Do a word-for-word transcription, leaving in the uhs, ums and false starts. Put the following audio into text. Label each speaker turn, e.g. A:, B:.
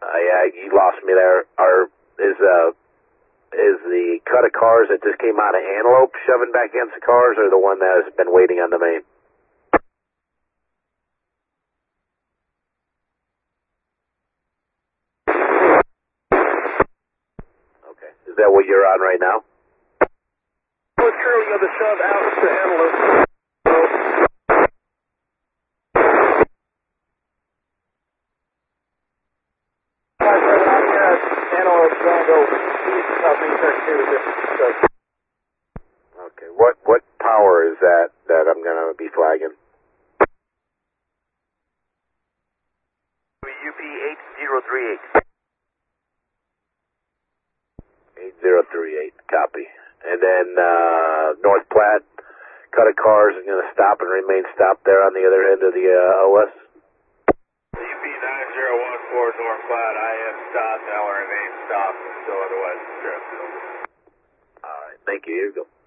A: Uh, yeah, you lost me there. Are is uh is the cut of cars that just came out of Antelope shoving back against the cars, or the one that has been waiting on the main? Okay, is that what you're on right now?
B: Well, it's currently on the shove out to Antelope.
A: Okay, what what power is that that I'm gonna be flagging?
B: U P eight zero three eight.
A: eight zero three eight, copy. And then uh, North Platte, cut of cars is gonna stop and remain stopped there on the other end of the uh, O S.
B: U P nine zero one four North Platte, I am stopped, now remain stopped until otherwise addressed.
A: All right, thank you. Here you go.